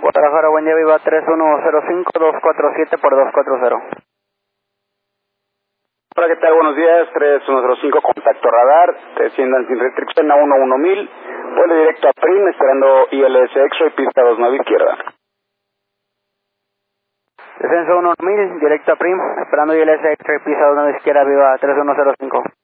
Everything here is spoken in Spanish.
Guadalajara, buen día, viva 3105, 247 por 240. Hola, ¿qué tal? Buenos días, 3105, contacto radar, desciendan sin restricción a 11000, vuelo directo a Prim, esperando ILS X-Ray, pista 29 izquierda. Descenso 1000, directo a Prim, esperando ILS X-Ray, pista 29 izquierda, viva 3105.